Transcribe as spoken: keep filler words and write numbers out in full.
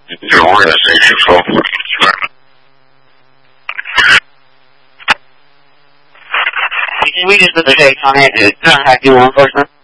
Your organization phone. Can we just put the case on it and contact you law enforcement?